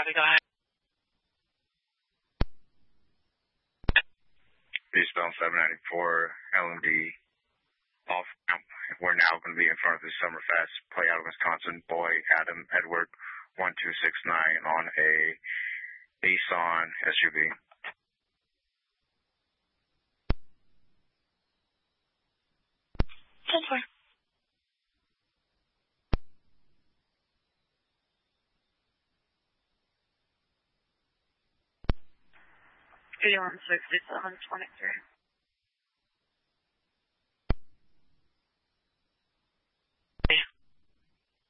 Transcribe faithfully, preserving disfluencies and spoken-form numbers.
Copy, go ahead. Eastbound seven ninety-four, L M D, off ramp. We're now going to be in front of the Summerfest play out of Wisconsin. Boy, Adam Edward, one two six nine on a Nissan S U V. ten four. eighty-one sixty-seven twenty-three.